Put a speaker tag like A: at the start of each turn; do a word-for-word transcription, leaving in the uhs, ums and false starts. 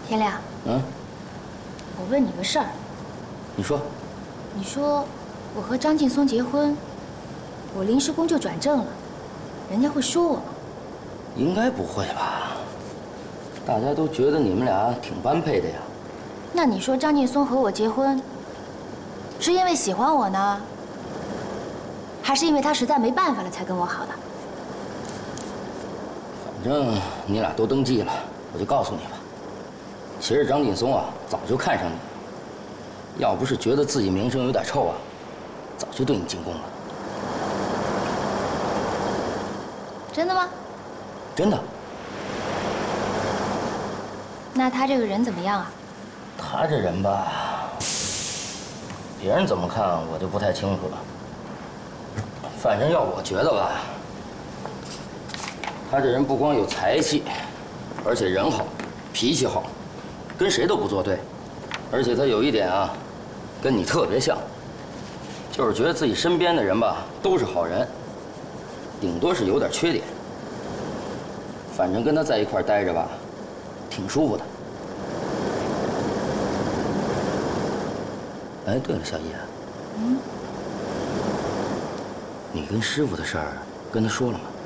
A: 天亮，
B: 嗯，
A: 我问你个事儿。
B: 你说。
A: 你说我和张劲松结婚，我临时工就转正了，人家会说我吗？
B: 应该不会吧？大家都觉得你们俩挺般配的呀。
A: 那你说张劲松和我结婚，是因为喜欢我呢，还是因为他实在没办法了才跟我好的？
B: 反正你俩都登记了，我就告诉你吧。其实张劲松啊，早就看上你了。要不是觉得自己名声有点臭啊，早就对你进宫了。
A: 真的吗？
B: 真的。
A: 那他这个人怎么样啊？
B: 他这人吧，别人怎么看我就不太清楚了。反正要我觉得吧，他这人不光有才气，而且人好，脾气好，跟谁都不作对。而且他有一点啊，跟你特别像，就是觉得自己身边的人吧都是好人，顶多是有点缺点。反正跟他在一块待着吧，挺舒服的。哎，对了，小叶，嗯，你跟师傅的事儿跟他说了吗？